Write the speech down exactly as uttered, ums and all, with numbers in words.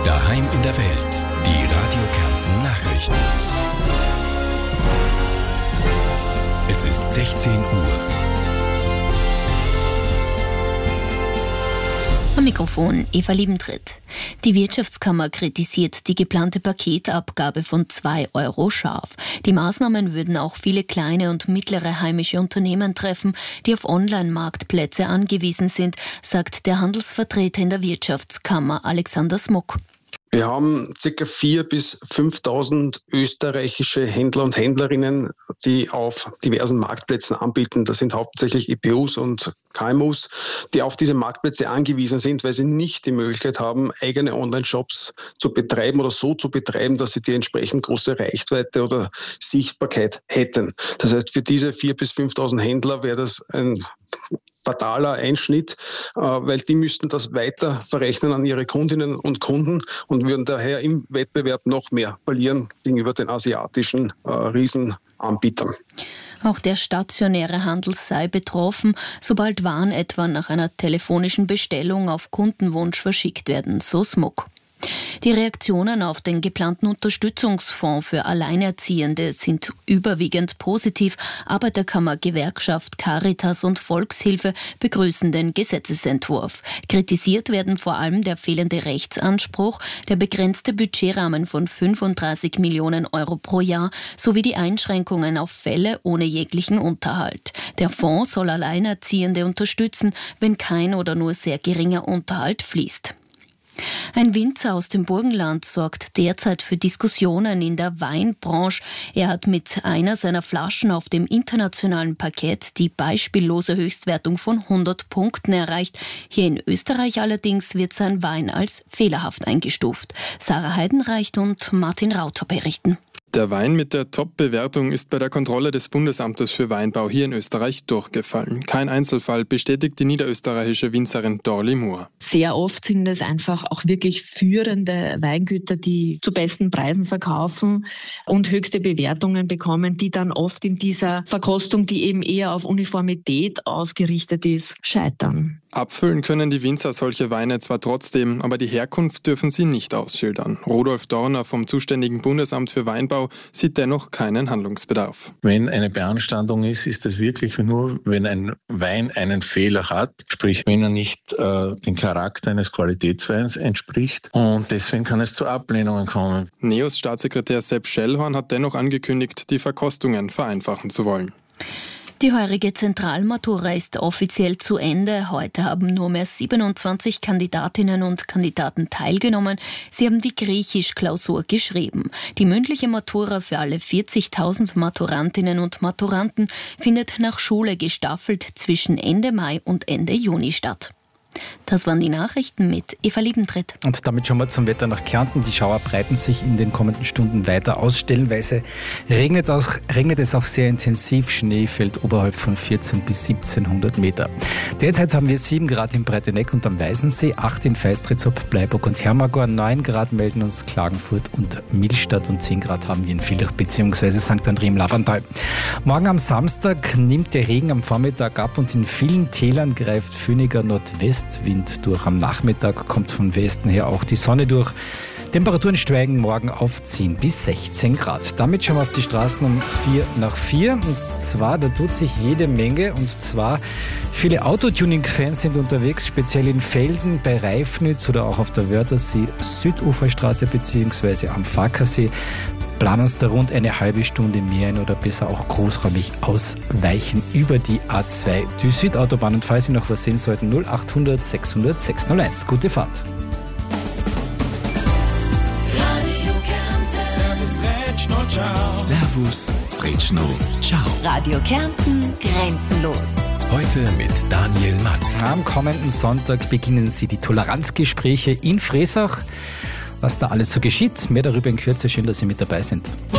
Daheim in der Welt. Die Radio Kärnten Nachrichten. Es ist sechzehn Uhr. Am Mikrofon Eva Liebentritt. Die Wirtschaftskammer kritisiert die geplante Paketabgabe von zwei Euro scharf. Die Maßnahmen würden auch viele kleine und mittlere heimische Unternehmen treffen, die auf Online-Marktplätze angewiesen sind, sagt der Handelsvertreter in der Wirtschaftskammer Alexander Smuck. Wir haben ca. viertausend bis fünftausend österreichische Händler und Händlerinnen, die auf diversen Marktplätzen anbieten. Das sind hauptsächlich I P Us und K M Us, die auf diese Marktplätze angewiesen sind, weil sie nicht die Möglichkeit haben, eigene Online-Shops zu betreiben oder so zu betreiben, dass sie die entsprechend große Reichweite oder Sichtbarkeit hätten. Das heißt, für diese viertausend bis fünftausend Händler wäre das ein fataler Einschnitt, weil die müssten das weiter verrechnen an ihre Kundinnen und Kunden und würden daher im Wettbewerb noch mehr verlieren gegenüber den asiatischen äh, Riesenanbietern. Auch der stationäre Handel sei betroffen, sobald Waren etwa nach einer telefonischen Bestellung auf Kundenwunsch verschickt werden, so Smuck. Die Reaktionen auf den geplanten Unterstützungsfonds für Alleinerziehende sind überwiegend positiv. Arbeiterkammer, Gewerkschaft, Caritas und Volkshilfe begrüßen den Gesetzesentwurf. Kritisiert werden vor allem der fehlende Rechtsanspruch, der begrenzte Budgetrahmen von fünfunddreißig Millionen Euro pro Jahr sowie die Einschränkungen auf Fälle ohne jeglichen Unterhalt. Der Fonds soll Alleinerziehende unterstützen, wenn kein oder nur sehr geringer Unterhalt fließt. Ein Winzer aus dem Burgenland sorgt derzeit für Diskussionen in der Weinbranche. Er hat mit einer seiner Flaschen auf dem internationalen Parkett die beispiellose Höchstwertung von hundert Punkten erreicht. Hier in Österreich allerdings wird sein Wein als fehlerhaft eingestuft. Sarah Heidenreich und Martin Rauter berichten. Der Wein mit der Top-Bewertung ist bei der Kontrolle des Bundesamtes für Weinbau hier in Österreich durchgefallen. Kein Einzelfall, bestätigt die niederösterreichische Winzerin Dorli Moore. Sehr oft sind es einfach auch wirklich führende Weingüter, die zu besten Preisen verkaufen und höchste Bewertungen bekommen, die dann oft in dieser Verkostung, die eben eher auf Uniformität ausgerichtet ist, scheitern. Abfüllen können die Winzer solche Weine zwar trotzdem, aber die Herkunft dürfen sie nicht ausschildern. Rudolf Dorner vom zuständigen Bundesamt für Weinbau sieht dennoch keinen Handlungsbedarf. Wenn eine Beanstandung ist, ist das wirklich nur, wenn ein Wein einen Fehler hat, sprich wenn er nicht äh, dem Charakter eines Qualitätsweins entspricht, und deswegen kann es zu Ablehnungen kommen. NEOS Staatssekretär Sepp Schellhorn hat dennoch angekündigt, die Verkostungen vereinfachen zu wollen. Die heurige Zentralmatura ist offiziell zu Ende. Heute haben nur mehr siebenundzwanzig Kandidatinnen und Kandidaten teilgenommen. Sie haben die Griechisch-Klausur geschrieben. Die mündliche Matura für alle vierzigtausend Maturantinnen und Maturanten findet nach Schule gestaffelt zwischen Ende Mai und Ende Juni statt. Das waren die Nachrichten mit Eva Liebentritt. Und damit schauen wir zum Wetter nach Kärnten. Die Schauer breiten sich in den kommenden Stunden weiter aus. Stellenweise regnet, auch, regnet es auch sehr intensiv. Schnee fällt oberhalb von vierzehn bis siebzehnhundert Meter. Derzeit haben wir sieben Grad in Breiteneck und am Weißensee, acht in Feistritz-Ob, Bleiburg und Hermagor, neun Grad melden uns Klagenfurt und Millstatt und zehn Grad haben wir in Villach bzw. Sankt André im Lavantal. Morgen am Samstag nimmt der Regen am Vormittag ab und in vielen Tälern greift föhniger Nordwestwind durch. Am Nachmittag kommt von Westen her auch die Sonne durch. Temperaturen steigen morgen auf zehn bis sechzehn Grad. Damit schauen wir auf die Straßen um vier nach vier. Und zwar, da tut sich jede Menge. Und zwar, viele Autotuning-Fans sind unterwegs, speziell in Velden, bei Reifnitz oder auch auf der Wörthersee Süduferstraße bzw. am Fackersee. Planen Sie da rund eine halbe Stunde mehr ein oder besser auch großräumig ausweichen über die A zwei, die Südautobahn. Und falls Sie noch was sehen sollten, null achthundert sechshundert sechshunderteins. Gute Fahrt. Servus, Sretschno, ciao. Radio Kärnten, grenzenlos. Heute mit Daniel Matt. Am kommenden Sonntag beginnen Sie die Toleranzgespräche in Friesach. Was da alles so geschieht, mehr darüber in Kürze. Schön, dass Sie mit dabei sind.